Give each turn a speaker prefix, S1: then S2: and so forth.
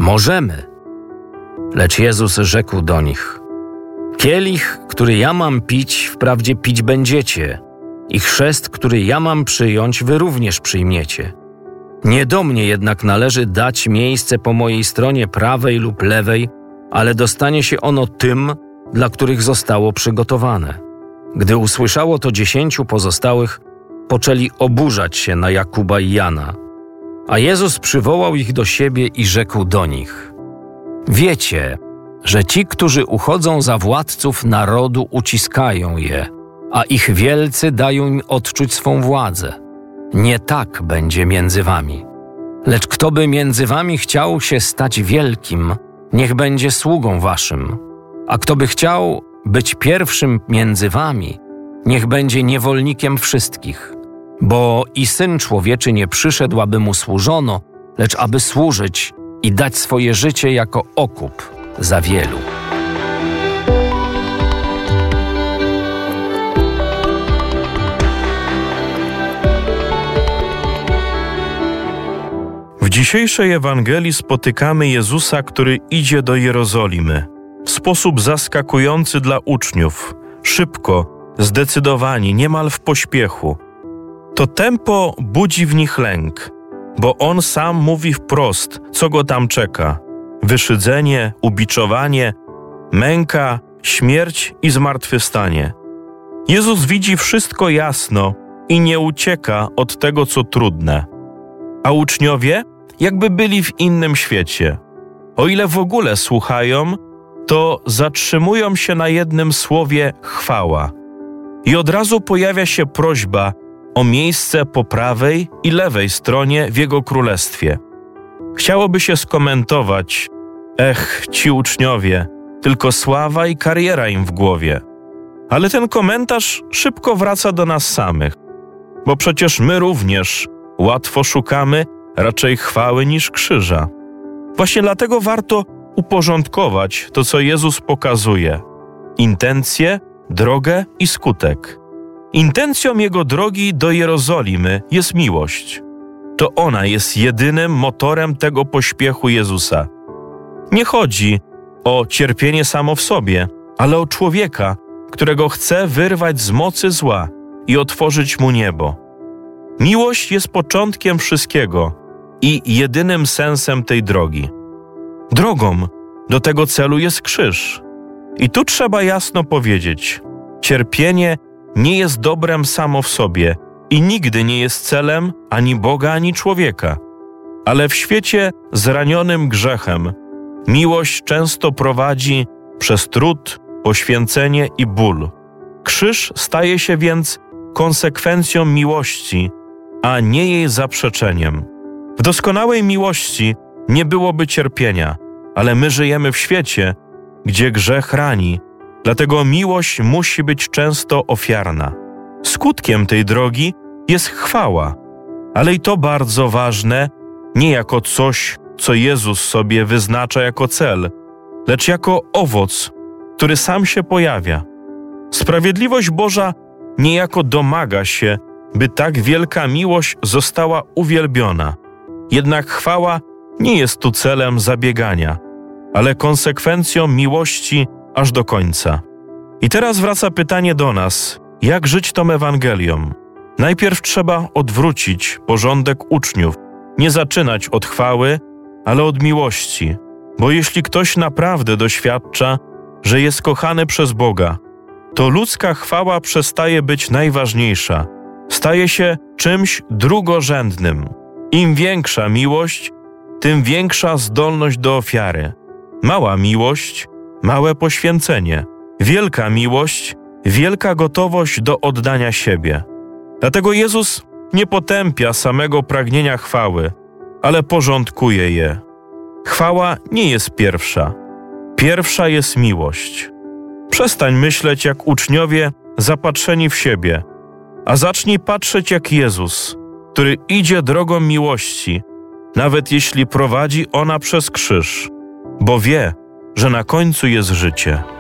S1: Możemy. Lecz Jezus rzekł do nich: Kielich, który ja mam pić, wprawdzie pić będziecie, i chrzest, który ja mam przyjąć, wy również przyjmiecie. Nie do mnie jednak należy dać miejsce po mojej stronie prawej lub lewej, ale dostanie się ono tym, dla których zostało przygotowane. Gdy usłyszało to 10 pozostałych, poczęli oburzać się na Jakuba i Jana. A Jezus przywołał ich do siebie i rzekł do nich: Wiecie, że ci, którzy uchodzą za władców narodu, uciskają je, a ich wielcy dają im odczuć swą władzę. Nie tak będzie między wami. Lecz kto by między wami chciał się stać wielkim, niech będzie sługą waszym. A kto by chciał być pierwszym między wami, niech będzie niewolnikiem wszystkich. Bo i Syn Człowieczy nie przyszedł, aby mu służono, lecz aby służyć i dać swoje życie jako okup za wielu.
S2: W dzisiejszej Ewangelii spotykamy Jezusa, który idzie do Jerozolimy. W sposób zaskakujący dla uczniów, szybko, zdecydowanie, niemal w pośpiechu. To tempo budzi w nich lęk, bo On sam mówi wprost, co go tam czeka. Wyszydzenie, ubiczowanie, męka, śmierć i zmartwychwstanie. Jezus widzi wszystko jasno i nie ucieka od tego, co trudne. A uczniowie jakby byli w innym świecie. O ile w ogóle słuchają, to zatrzymują się na jednym słowie chwała. I od razu pojawia się prośba o miejsce po prawej i lewej stronie w Jego Królestwie. Chciałoby się skomentować: ci uczniowie, tylko sława i kariera im w głowie. Ale ten komentarz szybko wraca do nas samych, bo przecież my również łatwo szukamy raczej chwały niż krzyża. Właśnie dlatego warto uporządkować to, co Jezus pokazuje. Intencje, drogę i skutek. Intencją Jego drogi do Jerozolimy jest miłość. To ona jest jedynym motorem tego pośpiechu Jezusa. Nie chodzi o cierpienie samo w sobie, ale o człowieka, którego chce wyrwać z mocy zła i otworzyć mu niebo. Miłość jest początkiem wszystkiego i jedynym sensem tej drogi. Drogą do tego celu jest krzyż. I tu trzeba jasno powiedzieć: cierpienie nie jest dobrem samo w sobie i nigdy nie jest celem ani Boga, ani człowieka. Ale w świecie zranionym grzechem miłość często prowadzi przez trud, poświęcenie i ból. Krzyż staje się więc konsekwencją miłości, a nie jej zaprzeczeniem. W doskonałej miłości nie byłoby cierpienia, ale my żyjemy w świecie, gdzie grzech rani, dlatego miłość musi być często ofiarna. Skutkiem tej drogi jest chwała, ale i to bardzo ważne, nie jako coś, co Jezus sobie wyznacza jako cel, lecz jako owoc, który sam się pojawia. Sprawiedliwość Boża niejako domaga się, by tak wielka miłość została uwielbiona. Jednak chwała nie jest tu celem zabiegania, ale konsekwencją miłości aż do końca. I teraz wraca pytanie do nas: jak żyć tą Ewangelią? Najpierw trzeba odwrócić porządek uczniów, nie zaczynać od chwały, ale od miłości. Bo jeśli ktoś naprawdę doświadcza, że jest kochany przez Boga, to ludzka chwała przestaje być najważniejsza. Staje się czymś drugorzędnym. Im większa miłość, tym większa zdolność do ofiary. Mała miłość, małe poświęcenie. Wielka miłość, wielka gotowość do oddania siebie. Dlatego Jezus nie potępia samego pragnienia chwały, ale porządkuje je. Chwała nie jest pierwsza. Pierwsza jest miłość. Przestań myśleć jak uczniowie zapatrzeni w siebie, a zacznij patrzeć jak Jezus, który idzie drogą miłości, nawet jeśli prowadzi ona przez krzyż, bo wie, że na końcu jest życie.